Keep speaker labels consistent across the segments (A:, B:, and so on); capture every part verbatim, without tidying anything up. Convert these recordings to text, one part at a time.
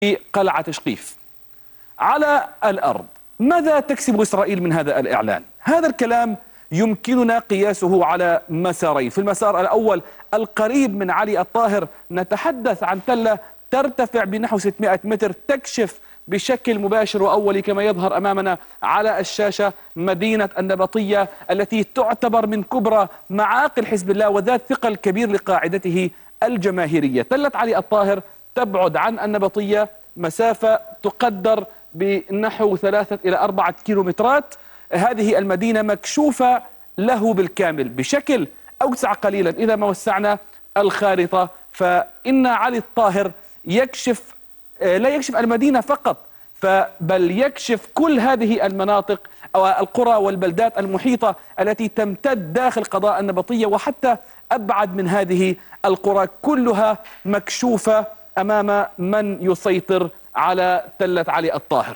A: في قلعة شقيف على الأرض. ماذا تكسب إسرائيل من هذا الإعلان؟ هذا الكلام يمكننا قياسه على مسارين. في المسار الأول القريب من علي الطاهر، نتحدث عن تلة ترتفع بنحو ستمائة متر، تكشف بشكل مباشر وأولي كما يظهر أمامنا على الشاشة مدينة النبطية التي تعتبر من كبرى معاقل حزب الله وذات ثقل كبير لقاعدته الجماهيرية. تلة علي الطاهر تبعد عن النبطية مسافة تقدر بنحو ثلاثة إلى أربعة كيلومترات. هذه المدينة مكشوفة له بالكامل بشكل أوسع قليلا. إذا ما وسعنا الخارطة فإن علي الطاهر يكشف لا يكشف المدينة فقط، بل يكشف كل هذه المناطق أو القرى والبلدات المحيطة التي تمتد داخل قضاء النبطية، وحتى أبعد من هذه القرى كلها مكشوفة أمام من يسيطر على تلة علي الطاهر،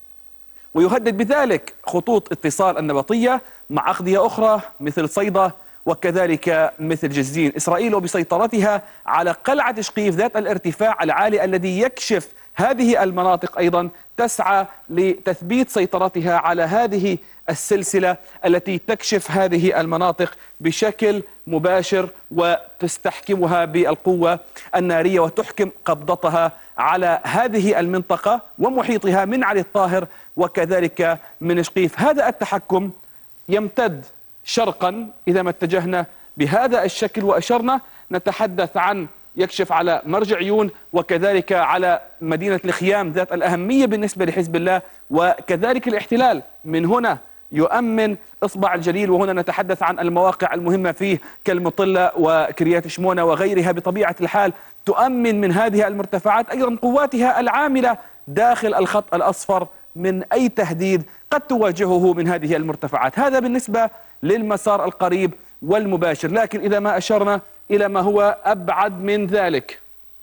A: ويهدد بذلك خطوط اتصال النبطية مع أخضية أخرى مثل صيدا وكذلك مثل جزين. إسرائيل وبسيطرتها على قلعة شقيف ذات الارتفاع العالي الذي يكشف هذه المناطق أيضا تسعى لتثبيت سيطرتها على هذه السلسلة التي تكشف هذه المناطق بشكل مباشر وتستحكمها بالقوة النارية وتحكم قبضتها على هذه المنطقة ومحيطها من علي الطاهر وكذلك من شقيف. هذا التحكم يمتد شرقا إذا ما اتجهنا بهذا الشكل وأشرنا، نتحدث عن يكشف على مرج عيون وكذلك على مدينة الخيام ذات الأهمية بالنسبة لحزب الله وكذلك الاحتلال. من هنا يؤمن إصبع الجليل، وهنا نتحدث عن المواقع المهمة فيه كالمطلة وكريات شمونة وغيرها. بطبيعة الحال تؤمن من هذه المرتفعات أيضا قواتها العاملة داخل الخط الأصفر من أي تهديد قد تواجهه من هذه المرتفعات. هذا بالنسبة للمسار القريب والمباشر، لكن إذا ما أشرنا إلى ما هو أبعد من ذلك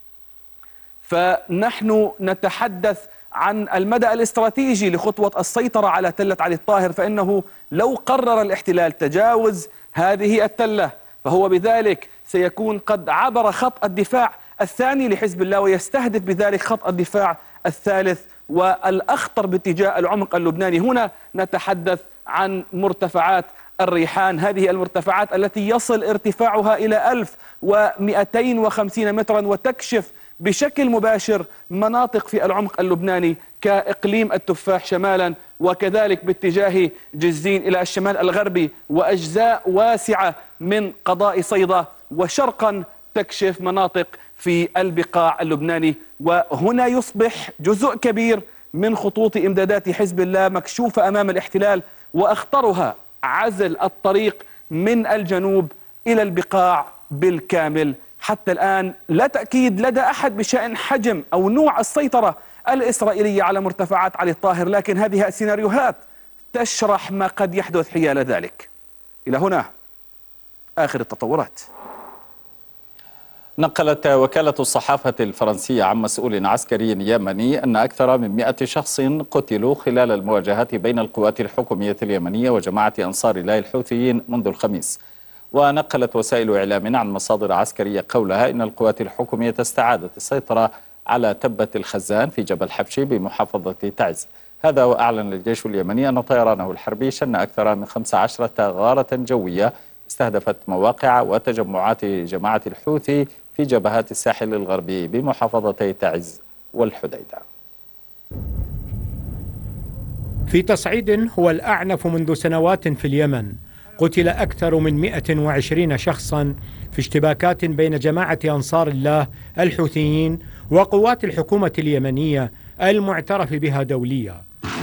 A: فنحن نتحدث عن المدى الاستراتيجي لخطوة السيطرة على تلة علي الطاهر. فإنه لو قرر الاحتلال تجاوز هذه التلة فهو بذلك سيكون قد عبر خط الدفاع الثاني لحزب الله، ويستهدف بذلك خط الدفاع الثالث والأخطر باتجاه العمق اللبناني. هنا نتحدث عن مرتفعات الريحان، هذه المرتفعات التي يصل ارتفاعها إلى ألف ومئتين وخمسين مترا وتكشف بشكل مباشر مناطق في العمق اللبناني كإقليم التفاح شمالا وكذلك باتجاه جزين إلى الشمال الغربي وأجزاء واسعة من قضاء صيدا، وشرقا تكشف مناطق في البقاع اللبناني. وهنا يصبح جزء كبير من خطوط إمدادات حزب الله مكشوفة أمام الاحتلال، وأخطرها عزل الطريق من الجنوب إلى البقاع بالكامل. حتى الآن لا تأكيد لدى أحد بشأن حجم أو نوع السيطرة الإسرائيلية على مرتفعات علي الطاهر، لكن هذه السيناريوهات تشرح ما قد يحدث حيال ذلك. إلى هنا آخر التطورات.
B: نقلت وكالة الصحافة الفرنسية عن مسؤول عسكري يمني أن أكثر من مئة شخص قتلوا خلال المواجهات بين القوات الحكومية اليمنية وجماعة أنصار الله الحوثيين منذ الخميس. ونقلت وسائل إعلام عن مصادر عسكرية قولها إن القوات الحكومية استعادت السيطرة على تبة الخزان في جبل حبشي بمحافظة تعز. هذا وأعلن الجيش اليمني أن طيرانه الحربي شن أكثر من خمس عشرة غارة جوية استهدفت مواقع وتجمعات جماعة الحوثي في جبهات الساحل الغربي بمحافظتي تعز والحديدة.
C: في تصعيد هو الأعنف منذ سنوات في اليمن، قتل أكثر من مئة وعشرين شخصا في اشتباكات بين جماعة أنصار الله الحوثيين وقوات الحكومة اليمنية المعترف بها دوليا.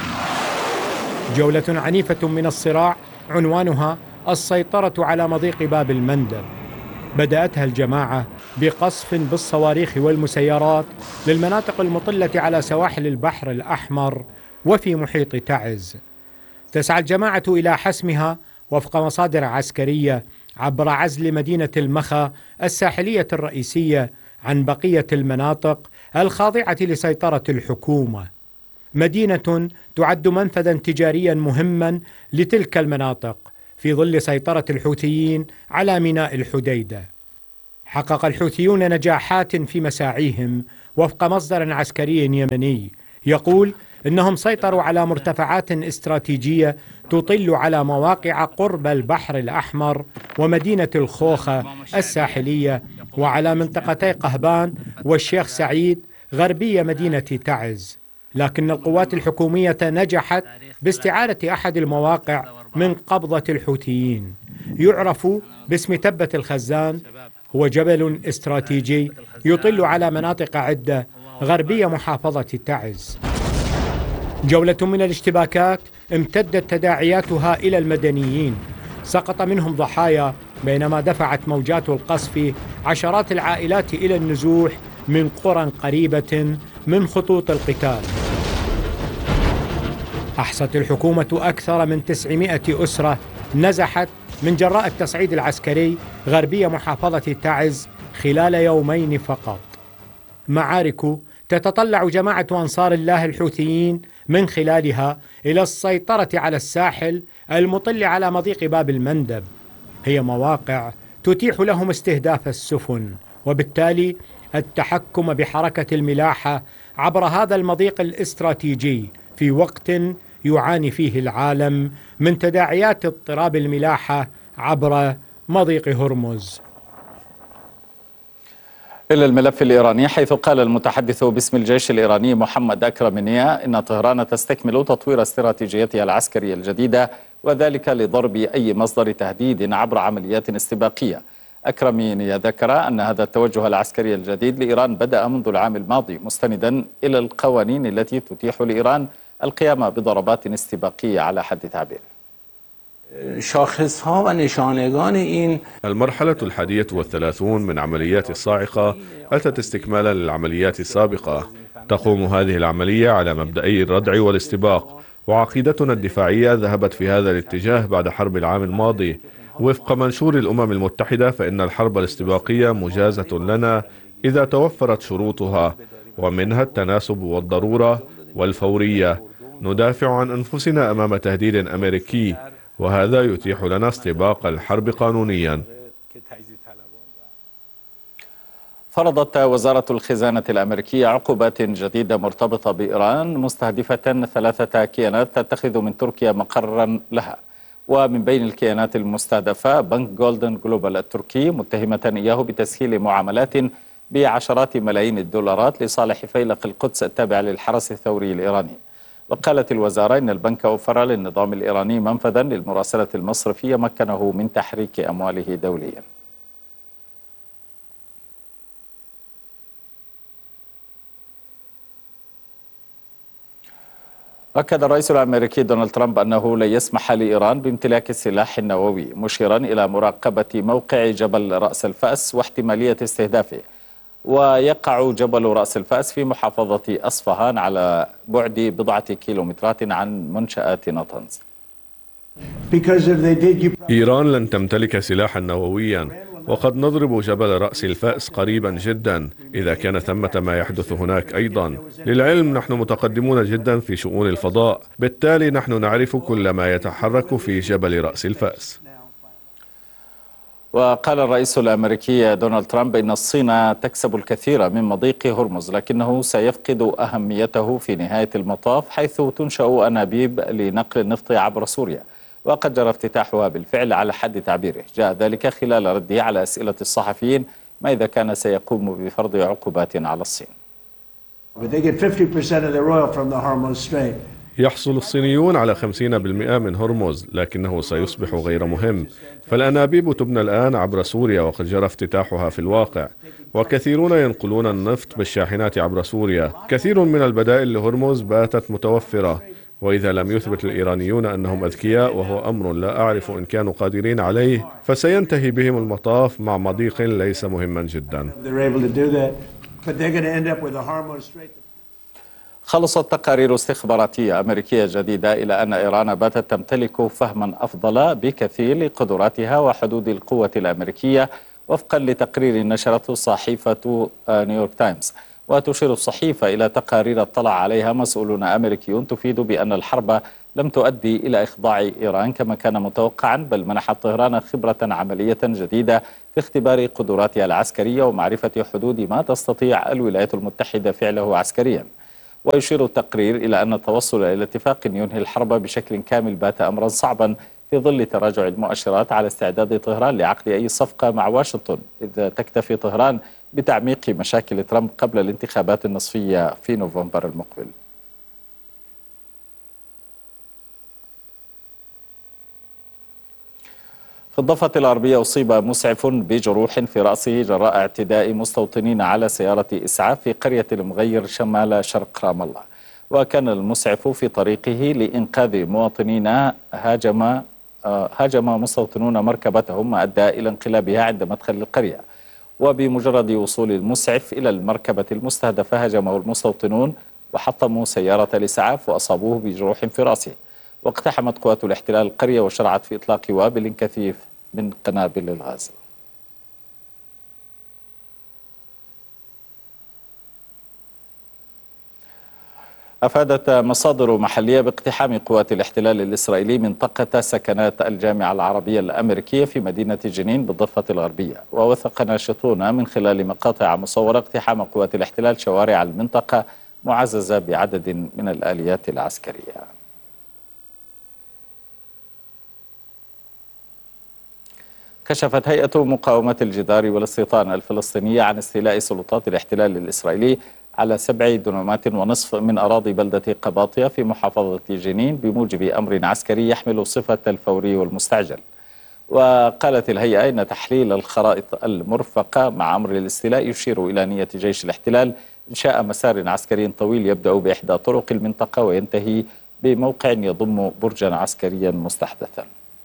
C: جولة عنيفة من الصراع عنوانها السيطرة على مضيق باب المندب. بدأتها الجماعة بقصف بالصواريخ والمسيرات للمناطق المطلة على سواحل البحر الأحمر وفي محيط تعز. تسعى الجماعة إلى حسمها وفق مصادر عسكرية عبر عزل مدينة المخا الساحلية الرئيسية عن بقية المناطق الخاضعة لسيطرة الحكومة. مدينة تعد منفذا تجاريا مهما لتلك المناطق في ظل سيطرة الحوثيين على ميناء الحديدة. حقق الحوثيون نجاحات في مساعيهم وفق مصدر عسكري يمني يقول إنهم سيطروا على مرتفعات استراتيجية تطل على مواقع قرب البحر الأحمر ومدينة الخوخة الساحلية، وعلى منطقتي قهبان والشيخ سعيد غربية مدينة تعز. لكن القوات الحكومية نجحت باستعادة أحد المواقع من قبضة الحوثيين، يعرف باسم تبة الخزان. هو جبل استراتيجي يطل على مناطق عدة غربية محافظة تعز. جولة من الاشتباكات امتدت تداعياتها إلى المدنيين، سقط منهم ضحايا، بينما دفعت موجات القصف عشرات العائلات إلى النزوح من قرى قريبة من خطوط القتال. أحصت الحكومة أكثر من تسعمائة أسرة نزحت من جراء التصعيد العسكري غربية محافظة تعز خلال يومين فقط. معارك تتطلع جماعة أنصار الله الحوثيين من خلالها إلى السيطرة على الساحل المطل على مضيق باب المندب. هي مواقع تتيح لهم استهداف السفن، وبالتالي التحكم بحركة الملاحة عبر هذا المضيق الاستراتيجي في وقت يعاني فيه العالم من تداعيات اضطراب الملاحة عبر مضيق هرمز.
B: إلى الملف الإيراني، حيث قال المتحدث باسم الجيش الإيراني محمد أكرم نيا إن طهران تستكمل تطوير استراتيجيتها العسكرية الجديدة، وذلك لضرب أي مصدر تهديد عبر عمليات استباقية. أكرم نيا ذكر أن هذا التوجه العسكري الجديد لإيران بدأ منذ العام الماضي، مستندا إلى القوانين التي تتيح لإيران القيام بضربات استباقية على حد تعبيره.
D: المرحلة الحادية والثلاثون من عمليات الصاعقة أتت استكمالا للعمليات السابقة. تقوم هذه العملية على مبدأي الردع والاستباق، وعقيدتنا الدفاعية ذهبت في هذا الاتجاه بعد حرب العام الماضي. وفق منشور الأمم المتحدة فإن الحرب الاستباقية مجازة لنا إذا توفرت شروطها، ومنها التناسب والضرورة والفورية. ندافع عن أنفسنا أمام تهديد أمريكي، وهذا يتيح لنا استباق الحرب قانونيا.
B: فرضت وزارة الخزانة الأمريكية عقوبات جديدة مرتبطة بإيران، مستهدفة ثلاثة كيانات تتخذ من تركيا مقرا لها. ومن بين الكيانات المستهدفة بنك جولدن جلوبال التركي، متهمة إياه بتسهيل معاملات بعشرات ملايين الدولارات لصالح فيلق القدس التابع للحرس الثوري الإيراني. وقالت الوزارة إن البنك أوفر للنظام الإيراني منفذا للمراسلة المصرفية مكنه من تحريك أمواله دوليا. أكد الرئيس الأمريكي دونالد ترامب أنه لا يسمح لإيران بامتلاك السلاح النووي، مشيرا إلى مراقبة موقع جبل رأس الفأس واحتمالية استهدافه. ويقع جبل رأس الفأس في محافظة أصفهان على بعد بضعة كيلومترات عن منشآت نطنز.
D: إيران لن تمتلك سلاحا نوويا، وقد نضرب جبل رأس الفأس قريبا جدا إذا كان ثمة ما يحدث هناك أيضا. للعلم نحن متقدمون جدا في شؤون الفضاء، بالتالي نحن نعرف كل ما يتحرك في جبل رأس الفأس.
B: وقال الرئيس الأمريكي دونالد ترامب إن الصين تكسب الكثير من مضيق هرمز، لكنه سيفقد أهميته في نهاية المطاف، حيث تنشأ أنابيب لنقل النفط عبر سوريا، وقد جرى افتتاحها بالفعل على حد تعبيره. جاء ذلك خلال رده على أسئلة الصحفيين ما إذا كان سيقوم بفرض عقوبات على الصين.
D: يحصل الصينيون على خمسين بالمئة من هرمز، لكنه سيصبح غير مهم. فالأنابيب تبنى الآن عبر سوريا، وقد جرى افتتاحها في الواقع، وكثيرون ينقلون النفط بالشاحنات عبر سوريا. كثير من البدائل لهرمز باتت متوفرة، وإذا لم يثبت الإيرانيون أنهم أذكياء، وهو أمر لا أعرف إن كانوا قادرين عليه، فسينتهي بهم المطاف مع مضيق ليس مهما جدا.
B: خلصت تقارير استخباراتية أمريكية جديدة إلى أن إيران باتت تمتلك فهما أفضل بكثير لقدراتها وحدود القوة الأمريكية، وفقا لتقرير نشرته صحيفة نيويورك تايمز. وتشير الصحيفة إلى تقارير اطلع عليها مسؤولون أمريكيون تفيد بأن الحرب لم تؤدي إلى إخضاع إيران كما كان متوقعا، بل منحت طهران خبرة عملية جديدة في اختبار قدراتها العسكرية ومعرفة حدود ما تستطيع الولايات المتحدة فعله عسكريا. ويشير التقرير إلى أن التوصل إلى اتفاق ينهي الحرب بشكل كامل بات أمرا صعبا في ظل تراجع المؤشرات على استعداد طهران لعقد أي صفقة مع واشنطن، إذ تكتفي طهران بتعميق مشاكل ترامب قبل الانتخابات النصفية في نوفمبر المقبل. في الضفة الغربية أصيب مسعف بجروح في رأسه جراء اعتداء مستوطنين على سيارة إسعاف في قرية المغير شمال شرق رام الله. وكان المسعف في طريقه لإنقاذ مواطنين هاجم هاجم مستوطنون مركبتهم ما أدى إلى انقلابها عند مدخل القرية. وبمجرد وصول المسعف إلى المركبة المستهدفة هاجمه المستوطنون وحطموا سيارة الإسعاف وأصابوه بجروح في رأسه. واقتحمت قوات الاحتلال القرية وشرعت في إطلاق وابل كثيف من قنابل الغاز. أفادت مصادر محلية باقتحام قوات الاحتلال الإسرائيلي منطقة سكنات الجامعة العربية الأمريكية في مدينة جنين بالضفة الغربية. ووثق ناشطون من خلال مقاطع مصورة اقتحام قوات الاحتلال شوارع المنطقة معززة بعدد من الآليات العسكرية. كشفت هيئة مقاومة الجدار والاستيطان الفلسطينية عن استيلاء سلطات الاحتلال الإسرائيلي على سبع دنومات ونصف من أراضي بلدة قباطية في محافظة جنين بموجب أمر عسكري يحمل صفة الفوري والمستعجل. وقالت الهيئة إن تحليل الخرائط المرفقة مع أمر الاستيلاء يشير إلى نية جيش الاحتلال إنشاء مسار عسكري طويل يبدأ بإحدى طرق المنطقة وينتهي بموقع يضم برجا عسكريا مستحدثا.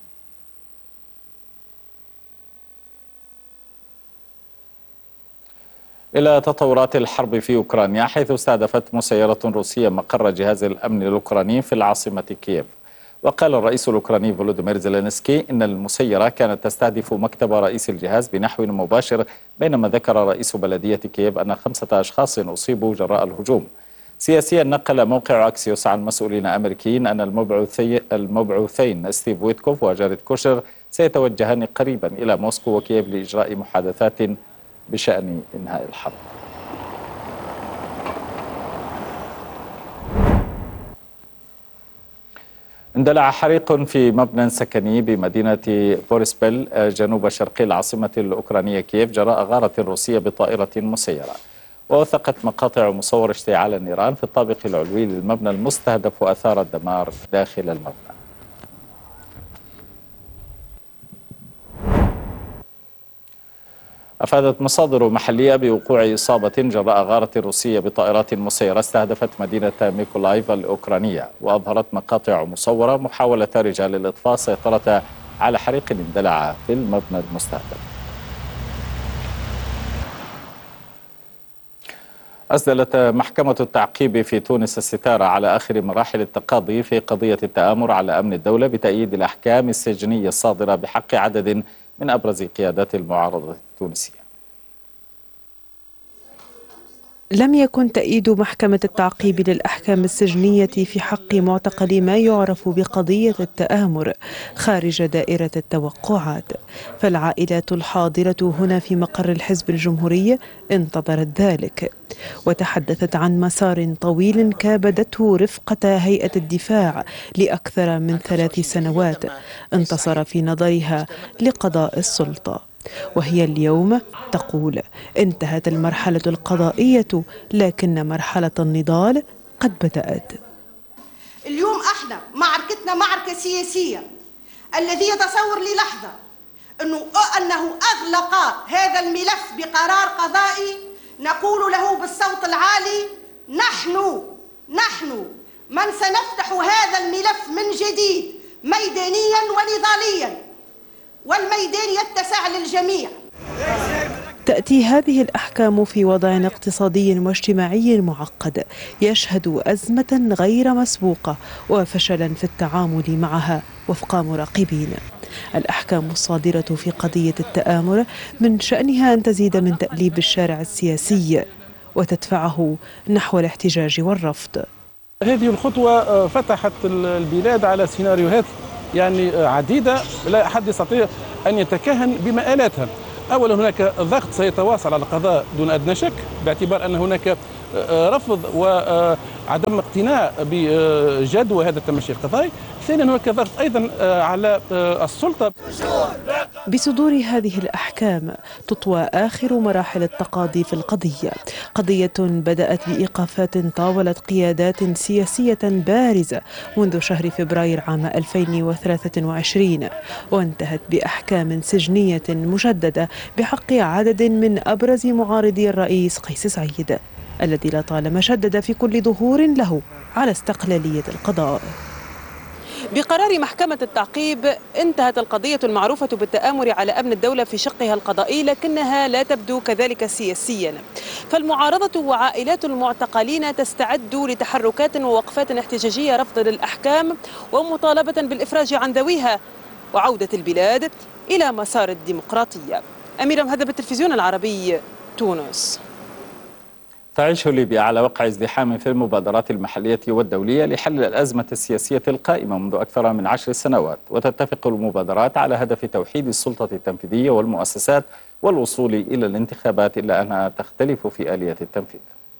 B: إلى تطورات الحرب في أوكرانيا، حيث استهدفت مسيرة روسية مقر جهاز الأمن الأوكراني في العاصمة كييف. وقال الرئيس الأوكراني فولوديمير زيلينسكي إن المسيرة كانت تستهدف مكتب رئيس الجهاز بنحو مباشر، بينما ذكر رئيس بلدية كييف أن خمسة أشخاص أصيبوا جراء الهجوم. سياسيا نقل موقع أكسيوس عن مسؤولين أمريكيين أن المبعوثي المبعوثين ستيف ويتكوف وجاريد كوشر سيتوجهان قريبا إلى موسكو وكييف لإجراء محادثات بشأن إنهاء الحرب. اندلع حريق في مبنى سكني بمدينة بوريسبيل جنوب شرقي العاصمة الأوكرانية كييف جراء غارة روسية بطائرة مسيرة. ووثقت مقاطع مصور اشتعال النيران في الطابق العلوي للمبنى المستهدف وأثار الدمار داخل المبنى. أفادت مصادر محلية بوقوع إصابة جراء غارة روسية بطائرات مسيرة استهدفت مدينة ميكولايف الأوكرانية. وأظهرت مقاطع مصورة محاولة رجال الإطفاء السيطرة على حريق اندلع في المبنى المستهدف. أسدلت محكمة التعقيب في تونس الستارة على آخر مراحل التقاضي في قضية التآمر على أمن الدولة بتأييد الأحكام السجنية الصادرة بحق عدد من أبرز قيادات المعارضة التونسية.
E: لم يكن تأييد محكمة التعقيب للأحكام السجنية في حق معتقل ما يعرف بقضية التآمر خارج دائرة التوقعات، فالعائلات الحاضرة هنا في مقر الحزب الجمهوري انتظرت ذلك، وتحدثت عن مسار طويل كابدته رفقة هيئة الدفاع لأكثر من ثلاث سنوات انتصر في نظرها لقضاء السلطة. وهي اليوم تقول انتهت المرحلة القضائية لكن مرحلة النضال قد بدأت.
F: اليوم احنا معركتنا معركة سياسية. الذي يتصور للحظة أنه, أنه أغلق هذا الملف بقرار قضائي نقول له بالصوت العالي نحن نحن من سنفتح هذا الملف من جديد ميدانيا ونضاليا، والميدان يتسع للجميع.
E: تأتي هذه الأحكام في وضع اقتصادي واجتماعي معقد يشهد أزمة غير مسبوقة وفشلا في التعامل معها وفق مراقبين. الأحكام الصادرة في قضية التآمر من شأنها أن تزيد من تأليب الشارع السياسي وتدفعه نحو الاحتجاج والرفض.
G: هذه الخطوة فتحت البلاد على سيناريوهات يعني عديدة لا أحد يستطيع أن يتكهن بمآلاتها. أولا هناك ضغط سيتواصل على القضاء دون أدنى شك، باعتبار أن هناك رفض وعدم اقتناع بجدوى هذا التمشي القضائي. ثانيا هناك ضغط أيضا على السلطة.
E: بصدور هذه الأحكام تطوى آخر مراحل التقاضي في القضية، قضية بدأت بإيقافات طاولت قيادات سياسية بارزة منذ شهر فبراير عام ألفين وثلاثة وعشرين، وانتهت بأحكام سجنية مشددة بحق عدد من أبرز معارضي الرئيس قيس سعيد، الذي لطالما شدد في كل ظهور له على استقلالية القضاء. بقرار محكمة التعقيب انتهت القضية المعروفة بالتآمر على أمن الدولة في شقها القضائي، لكنها لا تبدو كذلك سياسيا، فالمعارضة وعائلات المعتقلين تستعد لتحركات ووقفات احتجاجية رفضا للأحكام ومطالبة بالإفراج عن ذويها وعودة البلاد إلى مسار الديمقراطية. أميرة مهذب، التلفزيون العربي، تونس.
B: تعيش ليبيا على وقع ازدحام في المبادرات المحلية والدولية لحل الأزمة السياسية القائمة منذ أكثر من عشر سنوات، وتتفق المبادرات على هدف توحيد السلطة التنفيذية والمؤسسات والوصول إلى الانتخابات، إلا أنها تختلف في آلية التنفيذ.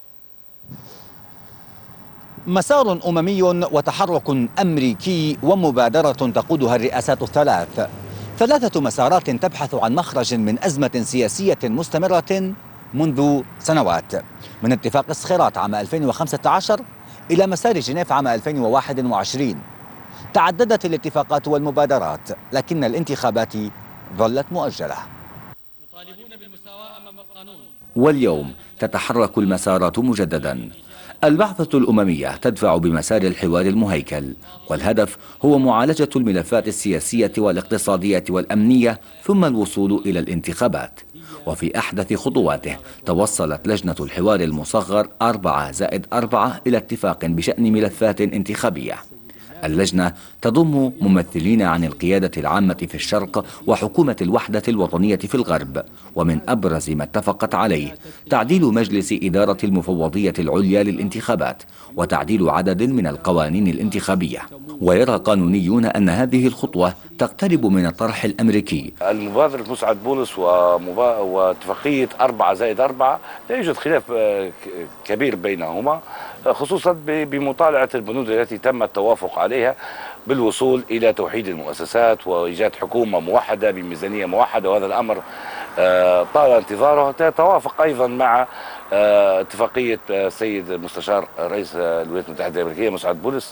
H: مسار أممي وتحرك أمريكي ومبادرة تقودها الرئاسات الثلاث، ثلاثة مسارات تبحث عن مخرج من أزمة سياسية مستمرة منذ سنوات، من اتفاق الصخيرات عام ألفين وخمسة عشر إلى مسار جنيف عام ألفين وواحد وعشرين. تعددت الاتفاقات والمبادرات، لكن الانتخابات ظلت مؤجلة. يطالبون بالمساواة أمام القانون. واليوم تتحرك المسارات مجددا. البعثة الأممية تدفع بمسار الحوار المهيكل، والهدف هو معالجة الملفات السياسية والاقتصادية والأمنية ثم الوصول إلى الانتخابات. وفي أحدث خطواته توصلت لجنة الحوار المصغر أربعة زائد أربعة إلى اتفاق بشأن ملفات انتخابية. اللجنة تضم ممثلين عن القيادة العامة في الشرق وحكومة الوحدة الوطنية في الغرب، ومن أبرز ما اتفقت عليه تعديل مجلس إدارة المفوضية العليا للانتخابات وتعديل عدد من القوانين الانتخابية. ويرى قانونيون أن هذه الخطوة تقترب من الطرح الأمريكي.
I: المبادرة مسعد بولس ومبا... واتفاقية أربعة زائد أربعة لا يوجد خلاف كبير بينهما، خصوصا بمطالعة البنود التي تم التوافق عليها بالوصول إلى توحيد المؤسسات وإيجاد حكومة موحدة بميزانية موحدة، وهذا الأمر طال انتظاره. تتوافق أيضا مع اتفاقية السيد المستشار رئيس الولايات المتحدة الأمريكية مسعد بولس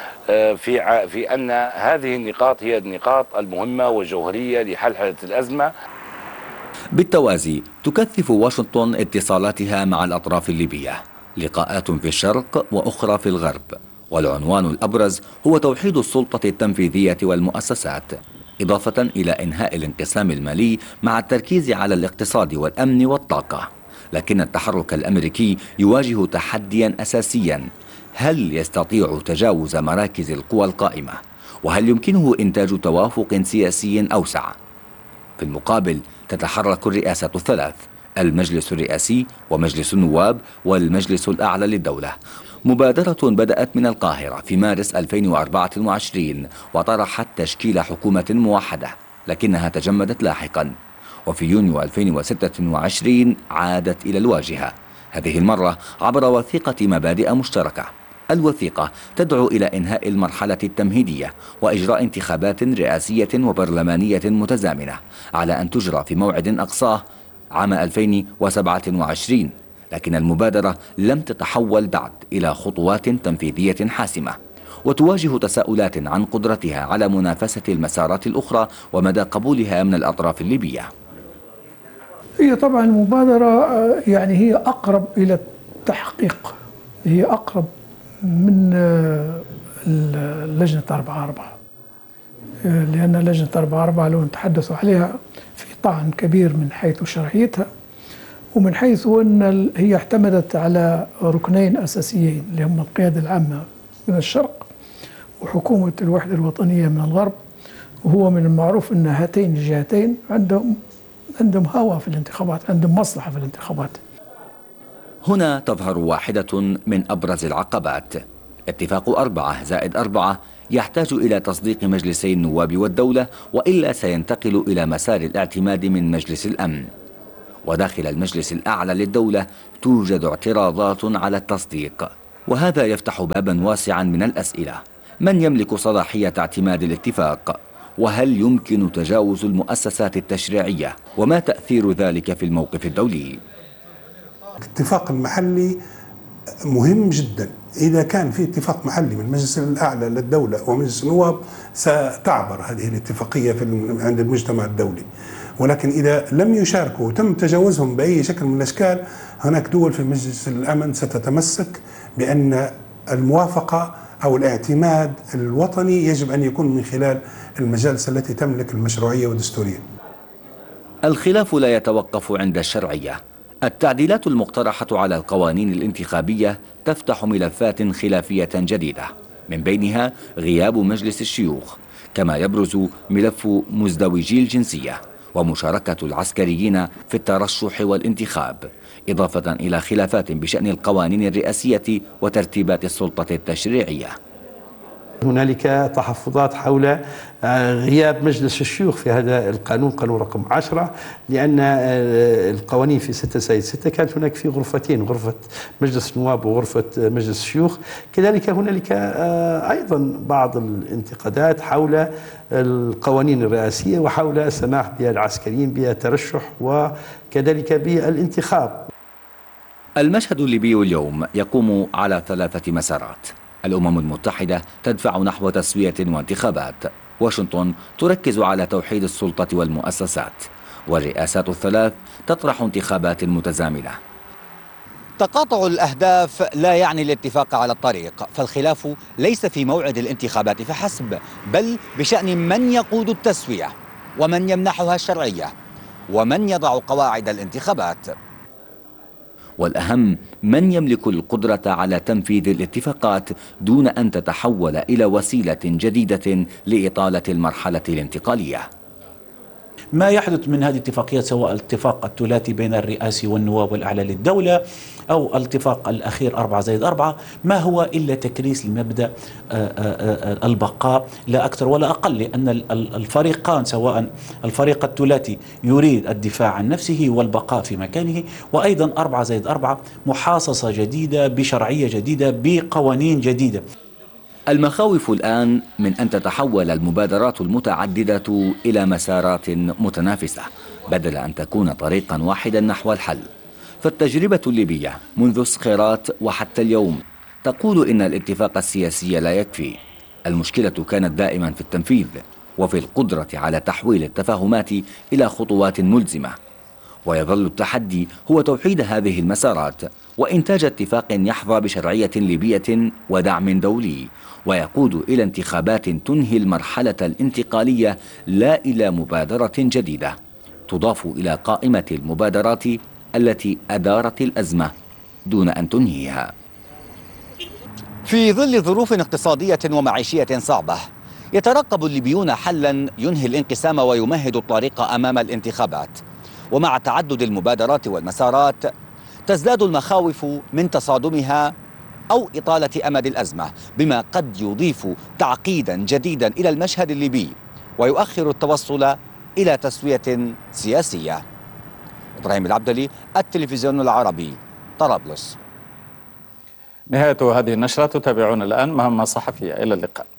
I: في في أن هذه النقاط هي النقاط المهمة والجوهرية لحل الأزمة.
H: بالتوازي تكثف واشنطن اتصالاتها مع الأطراف الليبية، لقاءات في الشرق وأخرى في الغرب، والعنوان الأبرز هو توحيد السلطة التنفيذية والمؤسسات، إضافة إلى إنهاء الانقسام المالي مع التركيز على الاقتصاد والأمن والطاقة. لكن التحرك الأمريكي يواجه تحديا أساسيا: هل يستطيع تجاوز مراكز القوى القائمة؟ وهل يمكنه إنتاج توافق سياسي أوسع؟ في المقابل تتحرك الرئاسة الثلاث، المجلس الرئاسي ومجلس النواب والمجلس الأعلى للدولة. مبادرة بدأت من القاهرة في مارس ألفين وأربعة وعشرين وطرحت تشكيل حكومة موحدة، لكنها تجمدت لاحقا، وفي يونيو ألفين وستة وعشرين عادت إلى الواجهة، هذه المرة عبر وثيقة مبادئ مشتركة. الوثيقة تدعو إلى إنهاء المرحلة التمهيدية وإجراء انتخابات رئاسية وبرلمانية متزامنة على أن تجرى في موعد أقصاه عام ألفين وسبعة وعشرين، لكن المبادرة لم تتحول بعد إلى خطوات تنفيذية حاسمة، وتواجه تساؤلات عن قدرتها على منافسة المسارات الأخرى ومدى قبولها من الأطراف الليبية.
J: هي طبعا المبادرة يعني هي أقرب إلى التحقيق، هي أقرب من لجنة أربعة أربعة، لأن لجنة أربعة أربعة لو نتحدثوا عليها في طعن كبير من حيث شرعيتها، ومن حيث أن هي اعتمدت على ركنين أساسيين اللي هم القيادة العامة من الشرق وحكومة الوحدة الوطنية من الغرب. وهو من المعروف أن هاتين الجهتين عندهم عندهم هوى في الانتخابات، عندهم مصلحة في الانتخابات.
H: هنا تظهر واحدة من أبرز العقبات: اتفاق أربعة زائد أربعة يحتاج إلى تصديق مجلسي النواب والدولة، وإلا سينتقل إلى مسار الاعتماد من مجلس الأمن. وداخل المجلس الأعلى للدولة توجد اعتراضات على التصديق، وهذا يفتح بابا واسعا من الأسئلة: من يملك صلاحية اعتماد الاتفاق؟ وهل يمكن تجاوز المؤسسات التشريعية؟ وما تأثير ذلك في الموقف الدولي؟
K: الاتفاق المحلي مهم جدا. إذا كان في اتفاق محلي من المجلس الأعلى للدولة ومجلس النواب ستعبر هذه الاتفاقية في عند المجتمع الدولي، ولكن إذا لم يشاركوا وتم تجاوزهم بأي شكل من الأشكال، هناك دول في مجلس الأمن ستتمسك بأن الموافقة أو الاعتماد الوطني يجب أن يكون من خلال المجالس التي تملك المشروعية والدستورية.
H: الخلاف لا يتوقف عند الشرعية. التعديلات المقترحة على القوانين الانتخابية تفتح ملفات خلافية جديدة، من بينها غياب مجلس الشيوخ، كما يبرز ملف مزدوجي الجنسية ومشاركة العسكريين في الترشح والانتخاب، إضافة إلى خلافات بشأن القوانين الرئاسية وترتيبات السلطة التشريعية.
L: هنالك تحفظات حول غياب مجلس الشيوخ في هذا القانون، قانون رقم عشرة، لأن القوانين في ستة سايد ستة كانت هناك في غرفتين، غرفة مجلس النواب وغرفة مجلس الشيوخ. كذلك هنالك أيضا بعض الانتقادات حول القوانين الرئاسية وحول السماح بالعسكريين بالترشح وكذلك بالانتخاب.
H: المشهد الليبي اليوم يقوم على ثلاثة مسارات. الأمم المتحدة تدفع نحو تسوية وانتخابات، واشنطن تركز على توحيد السلطة والمؤسسات، والرئاسات الثلاث تطرح انتخابات متزامنة. تقاطع الأهداف لا يعني الاتفاق على الطريق، فالخلاف ليس في موعد الانتخابات فحسب، بل بشأن من يقود التسوية ومن يمنحها الشرعية ومن يضع قواعد الانتخابات، والأهم من يملك القدرة على تنفيذ الاتفاقات دون أن تتحول إلى وسيلة جديدة لإطالة المرحلة الانتقالية.
M: ما يحدث من هذه الاتفاقيات، سواء الاتفاق الثلاثي بين الرئاسي والنواب والأعلى للدولة أو الاتفاق الأخير أربعة زائد أربعة، ما هو إلا تكريس لمبدأ البقاء لا أكثر ولا أقل، لأن الفريقان سواء الفريق الثلاثي يريد الدفاع عن نفسه والبقاء في مكانه، وأيضا أربعة زائد أربعة محاصصة جديدة بشرعية جديدة بقوانين جديدة.
H: المخاوف الآن من أن تتحول المبادرات المتعددة إلى مسارات متنافسة بدل أن تكون طريقا واحدا نحو الحل. فالتجربة الليبية منذ الصخيرات وحتى اليوم تقول إن الاتفاق السياسي لا يكفي. المشكلة كانت دائما في التنفيذ وفي القدرة على تحويل التفاهمات إلى خطوات ملزمة، ويظل التحدي هو توحيد هذه المسارات وإنتاج اتفاق يحظى بشرعية ليبية ودعم دولي، ويقود إلى انتخابات تنهي المرحلة الانتقالية لا إلى مبادرة جديدة تضاف إلى قائمة المبادرات التي أدارت الأزمة دون أن تنهيها. في ظل ظروف اقتصادية ومعيشية صعبة، يترقب الليبيون حلا ينهي الانقسام ويمهد الطريق أمام الانتخابات. ومع تعدد المبادرات والمسارات تزداد المخاوف من تصادمها أو إطالة أمد الأزمة، بما قد يضيف تعقيدا جديدا إلى المشهد الليبي ويؤخر التوصل إلى تسوية سياسية. إبراهيم العبدلي، التلفزيون العربي، طرابلس.
B: نهاية هذه النشرة، تتابعون الآن مهمة صحفية. إلى اللقاء.